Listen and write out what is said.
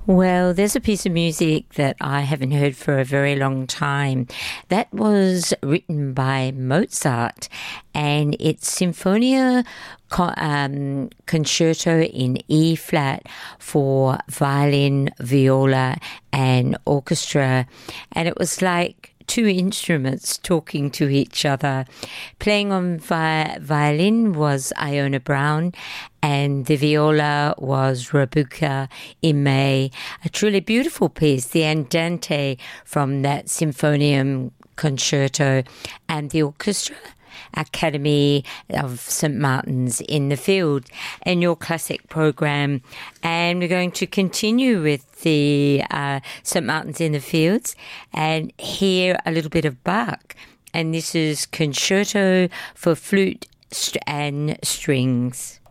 Well, there's a piece of music that I haven't heard for a very long time. That was written by Mozart, and it's Concerto in E flat for violin, viola, and orchestra. And it was like two instruments talking to each other. Playing on violin was Iona Brown, and the viola was Rebecca Imay. A truly beautiful piece, the Andante from that Symphonium Concerto, and the orchestra. Academy of St Martin's in the Field in your classic program, and we're going to continue with the St Martin's in the Fields and hear a little bit of Bach, and this is Concerto for Flute and Strings.